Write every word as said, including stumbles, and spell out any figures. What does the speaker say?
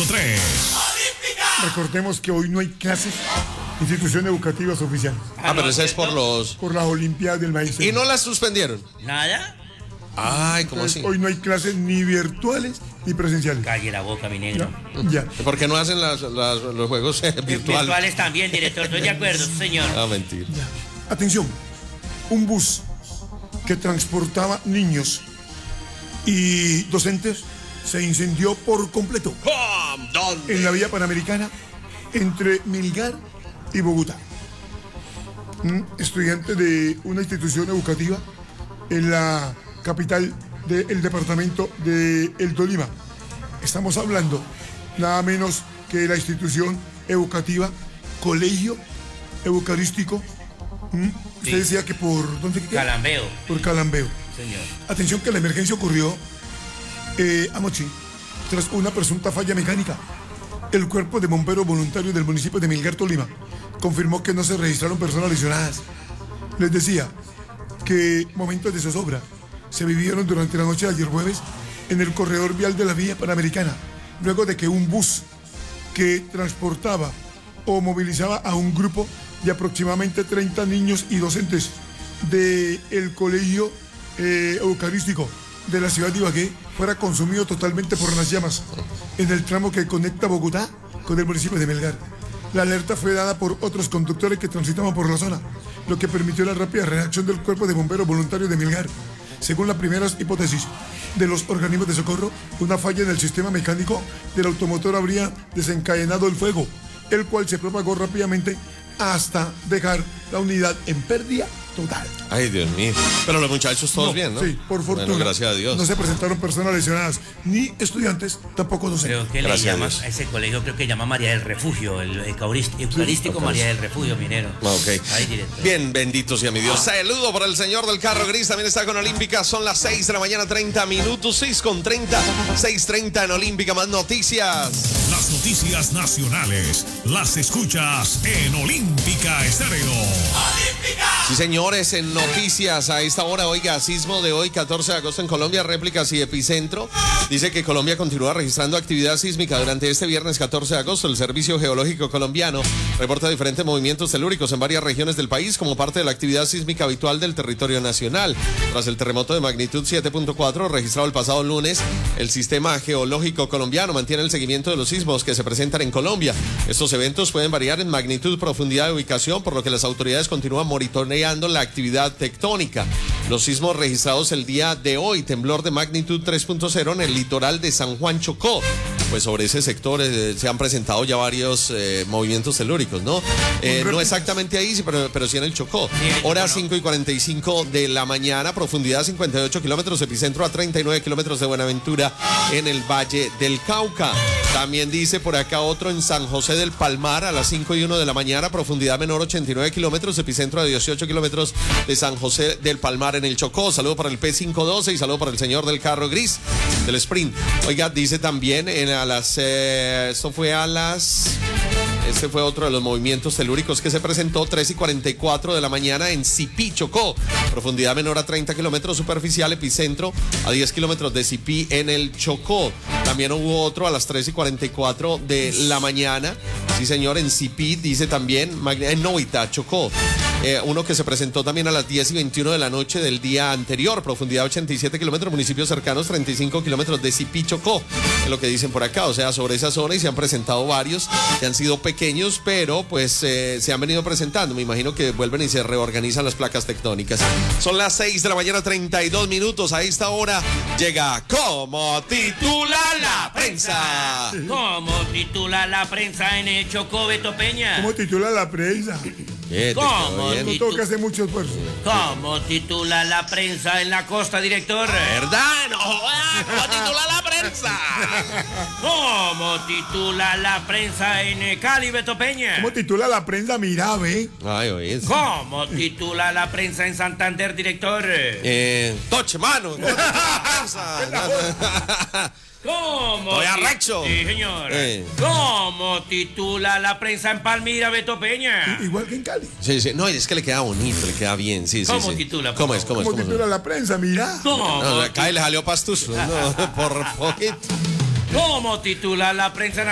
punto tres. Recordemos que hoy no hay clases, instituciones educativas oficiales. Ah, pero ese es por los... Por las Olimpiadas del Maíz. ¿Y no las suspendieron? ¿Nada? Ay, ¿cómo Entonces, así? hoy no hay clases ni virtuales ni presenciales. Calle la boca, mi negro. Ya. ¿Por qué no hacen las, las- los juegos eh, virtuales? Virtuales también, director. Estoy de acuerdo, señor. Ah, mentira. Atención, un bus que transportaba niños y docentes se incendió por completo ¿Dónde? en la vía panamericana entre Melgar y Bogotá. Un estudiante de una institución educativa en la capital del departamento de El Tolima. Estamos hablando nada menos que de la institución educativa Colegio Eucarístico. ¿Mm? Usted Sí. decía que por ¿dónde queda? Calambeo, Por Calambeo. señor. Atención que la emergencia ocurrió eh, anoche tras una presunta falla mecánica. El cuerpo de bomberos voluntarios del municipio de Melgar, Tolima, confirmó que no se registraron personas lesionadas. Les decía que momentos de zozobra se vivieron durante la noche de ayer jueves en el corredor vial de la vía panamericana, luego de que un bus que transportaba o movilizaba a un grupo de aproximadamente treinta niños y docentes del colegio eh, eucarístico de la ciudad de Ibagué fuera consumido totalmente por las llamas en el tramo que conecta Bogotá con el municipio de Melgar. La alerta fue dada por otros conductores que transitaban por la zona, lo que permitió la rápida reacción del cuerpo de bomberos voluntarios de Melgar. Según las primeras hipótesis de los organismos de socorro, una falla en el sistema mecánico del automotor habría desencadenado el fuego, el cual se propagó rápidamente hasta dejar la unidad en pérdida total. Ay, Dios mío. Pero los muchachos todos No, bien, ¿no? Sí, por fortuna. Bueno, gracias a Dios. No se presentaron personas lesionadas, ni estudiantes, tampoco docentes. Creo que le Gracias a llama, Dios. a ese colegio creo que llama María del Refugio, el eucarist- eucarístico María del Refugio, minero. Ah, ok. Ahí, director. Bien, bendito sea mi Dios. Saludo por el señor del carro gris. También está con Olímpica. Son las seis de la mañana, treinta minutos. seis con treinta. seis treinta en Olímpica. Más noticias. Las noticias nacionales las escuchas en Olímpica Estéreo. Sí, señores, en noticias a esta hora, oiga, sismo de hoy, catorce de agosto en Colombia, réplicas y epicentro. Dice que Colombia continúa registrando actividad sísmica durante este viernes catorce de agosto. El Servicio Geológico Colombiano reporta diferentes movimientos telúricos en varias regiones del país como parte de la actividad sísmica habitual del territorio nacional. Tras el terremoto de magnitud siete punto cuatro registrado el pasado lunes, el Sistema Geológico Colombiano mantiene el seguimiento de los sismos que se presentan en Colombia. Estos eventos pueden variar en magnitud, profundidad y ubicación, por lo que las autoridades continúan monitoreando la actividad tectónica. Los sismos registrados el día de hoy, temblor de magnitud tres punto cero en el litoral de San Juan Chocó. Pues sobre ese sector eh, se han presentado ya varios eh, movimientos telúricos, ¿no? Eh, no exactamente ahí, sí, pero, pero sí en el Chocó. Sí, el Chocó, Hora ¿no? cinco y cuarenta y cinco de la mañana, profundidad cincuenta y ocho kilómetros, epicentro a treinta y nueve kilómetros de Buenaventura en el Valle del Cauca. También dice por acá otro en San José del Palmar a las cinco y uno de la mañana, profundidad menor ochenta y nueve kilómetros, epicentro a dieciocho kilómetros de San José del Palmar en el Chocó. Saludo para el P quinientos doce y saludo para el señor del carro gris del Sprint. Oiga, dice también en a las eh, esto fue a las este fue otro de los movimientos telúricos que se presentó tres y cuarenta y cuatro de la mañana en Sipí, Chocó. Profundidad menor a treinta kilómetros, superficial, epicentro a diez kilómetros de Sipí en el Chocó. También hubo otro a las tres y cuarenta y cuatro de la mañana. Sí, señor, en Sipí, dice también, en Novita, Chocó. Eh, uno que se presentó también a las diez y veintiuno de la noche del día anterior, profundidad ochenta y siete kilómetros, municipios cercanos treinta y cinco kilómetros de Sipí, Chocó, es lo que dicen por acá, o sea, sobre esa zona, y se han presentado varios que han sido pequeños, pero pues eh, se han venido presentando. Me imagino que vuelven y se reorganizan las placas tectónicas. Son las seis de la mañana, treinta y dos minutos. A esta hora llega Como Titula la Prensa. ¿Cómo titula la prensa en el Chocó, Beto Peña? ¿Cómo titula la prensa? Bien, te ¿Cómo? quedó bien. No tengo que hacer mucho esfuerzo. ¿Cómo titula la prensa en la costa, director? ¿Verdad? No jodas, ¿cómo titula la prensa? ¿Cómo titula la prensa en eh, Cali, Beto Peña? ¿Cómo titula la prensa? Mira, ve. Ay, oye. ¿Cómo titula la prensa en Santander, director? Eh, toche, mano. ¿Cómo titula la prensa? ¿Cómo? Estoy ti- arrecho. Sí, señor. Eh. ¿Cómo titula la prensa en Palmira, Beto Peña? Igual que en Cali. Sí, sí. No, es que le queda bonito, le queda bien. Sí, sí, ¿Cómo sí. titula, por ¿Cómo es? favor? ¿Cómo es? ¿Cómo ¿Cómo es? titula la prensa? Mira. ¿Cómo, No, acá le salió pastuso. No, por poquito. ¿Cómo titula la prensa en